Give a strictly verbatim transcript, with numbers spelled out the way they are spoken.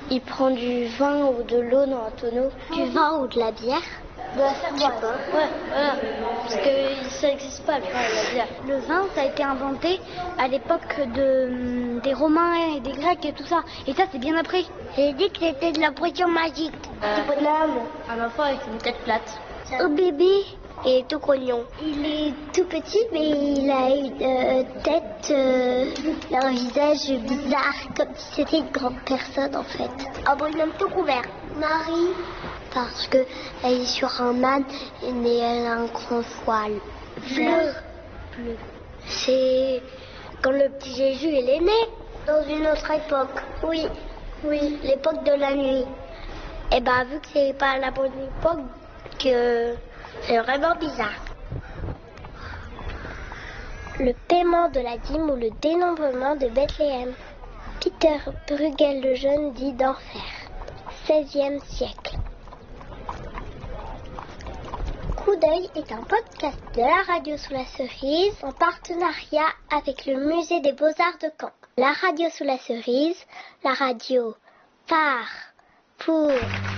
Il prend du vin ou de l'eau dans un tonneau. Du vin ou de la bière. De la cervoise. Ouais, voilà. Parce que ça n'existe pas, le vin et la bière. Le vin, ça a été inventé à l'époque de, des Romains et des Grecs et tout ça. Et ça, c'est bien après. J'ai dit que c'était de la potion magique. Euh, du bonhomme. Un enfant avec une tête plate. Un bébé. Il est tout grognon. Il est tout petit, mais il a une euh, tête, euh, un visage bizarre, comme si c'était une grande personne en fait. Un bonhomme tout couvert. Marie, parce que elle est sur un âne et elle a un grand voile. Bleu. Bleu. C'est quand le petit Jésus il est né. Dans une autre époque. Oui, oui, l'époque de la nuit. Et ben vu que c'est pas la bonne époque, que c'est vraiment bizarre. Le paiement de la dîme ou le dénombrement de Bethléem. Peter Bruegel le Jeune dit d'enfer. seizième siècle. Coup d'œil est un podcast de la radio sous la cerise en partenariat avec le musée des Beaux-Arts de Caen. La radio sous la cerise, la radio par, pour